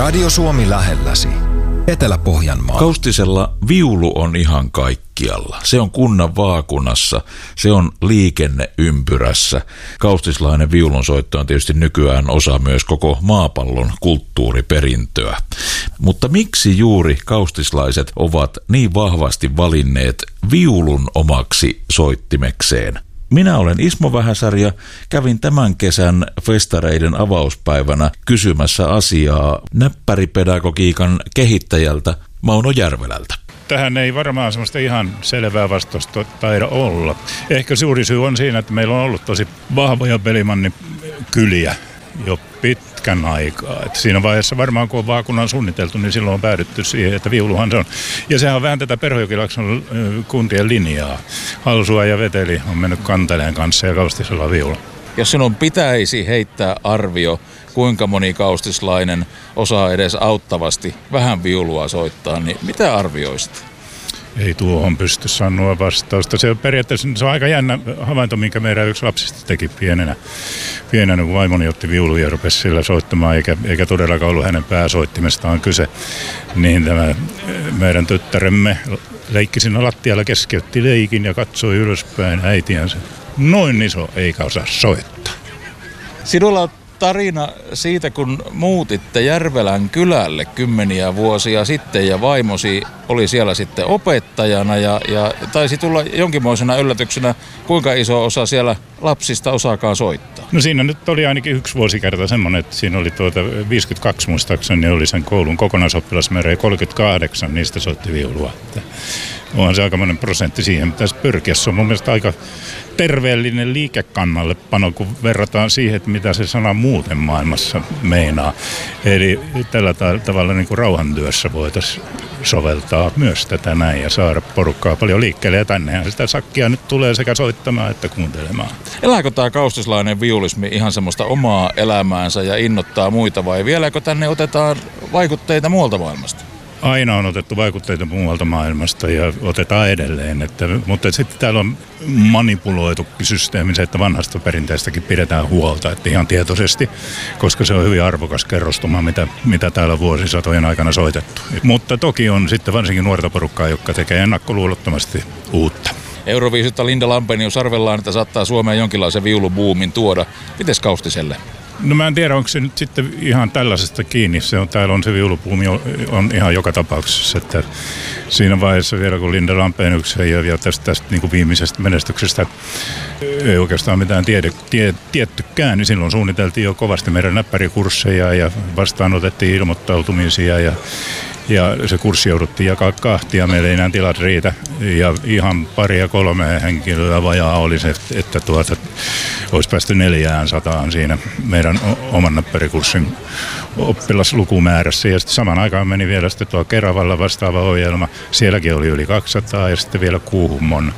Radio Suomi lähelläsi. Etelä-Pohjanmaa. Kaustisella viulu on ihan kaikkialla. Se on kunnan vaakunassa, se on liikenneympyrässä. Kaustislainen viulunsoitto on tietysti nykyään osa myös koko maapallon kulttuuriperintöä. Mutta miksi juuri kaustislaiset ovat niin vahvasti valinneet viulun omaksi soittimekseen? Minä olen Ismo Vähäsarja, kävin tämän kesän festareiden avauspäivänä kysymässä asiaa näppäripedagogiikan kehittäjältä Mauno Järvelältä. Tähän ei varmaan semmoista ihan selvää vastausta taida olla. Ehkä suuri syy on siinä, että meillä on ollut tosi vahvoja pelimannikyliä jo pitkän aikaa. Että siinä vaiheessa varmaan kun on vaakunnan suunniteltu, niin silloin on päädytty siihen, että viuluhan se on. Ja sehän on vähän tätä Perhojokilaakson kuntien linjaa. Halsua ja Veteli on mennyt Kanteleen kanssa ja Kaustisella viulu. Jos sinun pitäisi heittää arvio, kuinka moni kaustislainen osaa edes auttavasti vähän viulua soittaa, niin mitä arvioisit? Ei tuohon pysty sanoa vastausta. Se on periaatteessa se on aika jännä havainto, minkä meidän yksi lapsista teki pienenä kun vaimoni otti viuluja ja rupesi sillä soittamaan, eikä todellakaan ollut hänen pääsoittimestaan kyse. Niin tämä meidän tyttäremme leikki siinä lattialla, keskeytti leikin ja katsoi ylöspäin äitiänsä. Noin iso eikä osaa soittaa. Sinulla on tarina siitä, kun muutitte Järvelän kylälle kymmeniä vuosia sitten ja vaimosi oli siellä sitten opettajana ja taisi tulla jonkinmoisena yllätyksenä, kuinka iso osa siellä lapsista osaakaan soittaa. No siinä nyt oli ainakin yksi vuosikerta semmoinen, että siinä oli 52 muistaakseni oli sen koulun kokonaisoppilasmäärä ja 38 niistä soitti viulua. Onhan se aikamoinen prosentti siihen, pitäisi pyrkiä. Se on mun mielestä aika terveellinen liikekannallepano, kun verrataan siihen, että mitä se sana muuten maailmassa meinaa. Eli tällä tavalla niin kuin rauhantyössä voitaisiin soveltaa myös tätä näin ja saada porukkaa paljon liikkeelle. Ja tännehän sitä sakkia nyt tulee sekä soittamaan että kuuntelemaan. Elääkö tämä kaustislainen viulismi ihan semmoista omaa elämäänsä ja innoittaa muita vai vieläkö tänne otetaan vaikutteita muualta maailmasta? Aina on otettu vaikutteita muualta maailmasta ja otetaan edelleen, mutta sitten täällä on manipuloitukin systeemi se, että vanhasta perinteistäkin pidetään huolta, että ihan tietoisesti, koska se on hyvin arvokas kerrostuma, mitä täällä vuosisatojen aikana soitettu. Mutta toki on sitten varsinkin nuorta porukkaa, joka tekee ennakkoluulottomasti uutta. Euroviisutta Linda Lampenius arvellaan, että saattaa Suomeen jonkinlaisen viulubuumin tuoda. Mites Kaustiselle? No mä en tiedä, onko se nyt sitten ihan tällaisesta kiinni. Täällä on se viulupuumi on ihan joka tapauksessa. Että siinä vaiheessa vielä, kun Linda Lampeniuksen ja tästä niin kuin viimeisestä menestyksestä ei oikeastaan mitään tiettykään, niin silloin suunniteltiin jo kovasti meidän näppärikursseja ja vastaanotettiin ilmoittautumisia ja se kurssi jouduttiin jakaa kahtia, meillä ei enää tilat riitä. Ja ihan 2-3 henkilöä vajaa oli se, että olisi päästy 400 siinä meidän oman näppärikurssin oppilaslukumäärässä. Ja sitten saman aikaan meni vielä sitten tuo Keravalla vastaava ohjelma. Sielläkin oli yli 200 ja sitten vielä Kuhmon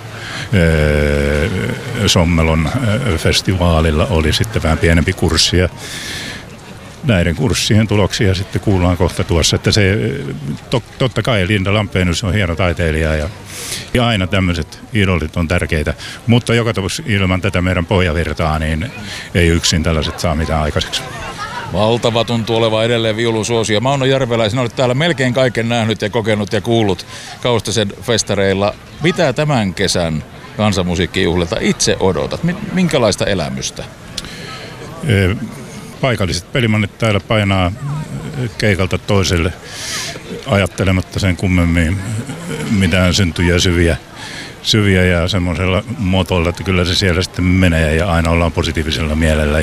Sommelon festivaalilla oli sitten vähän pienempi kurssi. Näiden kurssien tuloksia sitten kuullaan kohta tuossa, että se totta kai Linda Lampenius on hieno taiteilija ja aina tämmöiset idolit on tärkeitä, mutta joka tapauksessa ilman tätä meidän pohjavirtaa niin ei yksin tällaiset saa mitään aikaiseksi. Valtava tuntuu olevan edelleen viulun suosio. Mauno Järvelä, sinä olet täällä melkein kaiken nähnyt ja kokenut ja kuullut Kaustisen festareilla. Mitä tämän kesän kansanmusiikkijuhlilta itse odotat? Minkälaista elämystä? Paikalliset pelimannit täällä painaa keikalta toiselle ajattelematta sen kummemmin mitään syntyjä syviä ja semmoisella motolla, että kyllä se siellä sitten menee ja aina ollaan positiivisella mielellä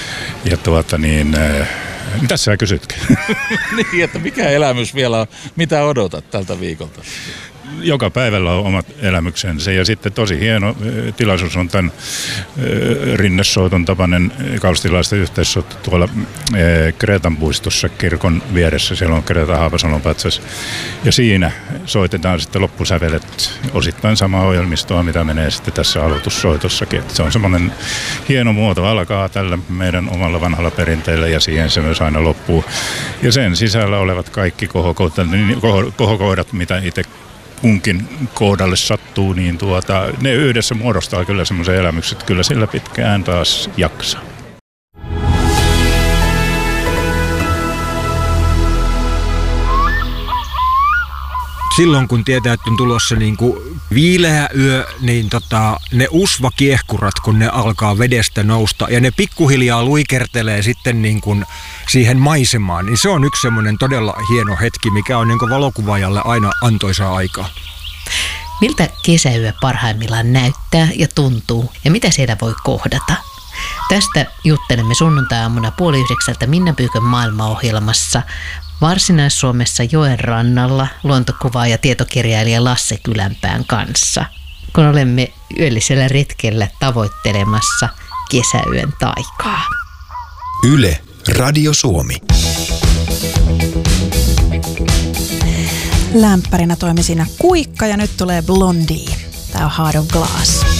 mitä sä kysytkin? Niin, että mikä elämys vielä on, mitä odotat tältä viikolta? Joka päivällä on omat elämyksensä ja sitten tosi hieno tilaisuus on tämän rinnesoiton tapainen kaustilaisten yhteissoitto tuolla Kreetan puistossa kirkon vieressä. Siellä on Kreeta Haapasalon patsas ja siinä soitetaan sitten loppusävelet osittain samaa ohjelmistoa, mitä menee sitten tässä aloitussoitossakin. Että se on semmoinen hieno muoto, alkaa tällä meidän omalla vanhalla perinteellä ja siihen se myös aina loppuu. Ja sen sisällä olevat kaikki kohokohdat, mitä itse kunkin kohdalle sattuu, niin ne yhdessä muodostaa kyllä semmoisen elämyksen, että kyllä sillä pitkään taas jaksaa. silloin kun tietää, että on tulossa niin kuin viileä yö, niin ne usvakiehkurat, kun ne alkaa vedestä nousta ja ne pikkuhiljaa luikertelee sitten niin kuin siihen maisemaan, niin se on yksi semmoinen todella hieno hetki, mikä on niin kuin valokuvaajalle aina antoisaa aikaa. Miltä kesäyö parhaimmillaan näyttää ja tuntuu ja mitä siellä voi kohdata? Tästä juttelemme sunnuntai-aamuna 8:30 Minna Pyykön maailmaohjelmassa Varsinais-Suomessa joen rannalla luontokuvaaja ja tietokirjailija Lasse Kylänpään kanssa, kun olemme yöllisellä retkellä tavoittelemassa kesäyön taikaa. Yle, Radio Suomi. Lämpärinä toimi siinä Kuikka ja nyt tulee Blondie. Tää on Heart of Glass.